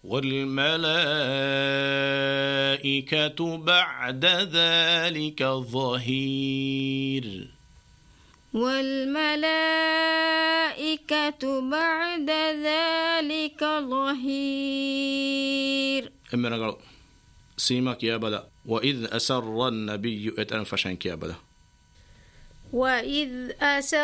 والملائكة بعد ذلك ظهير والملائكة بعد ذلك ظهير امرغل سيمك يا بدا وإذ أسر النبي اتنفشن يا بدا وإذ أسر